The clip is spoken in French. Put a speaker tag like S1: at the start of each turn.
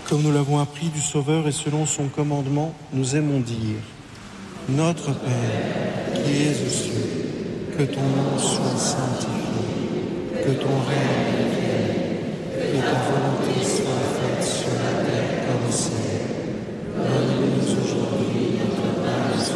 S1: Comme nous l'avons appris du Sauveur et selon son commandement, nous aimons dire « Notre Père, qui es aux cieux, que ton nom soit sanctifié, que ton règne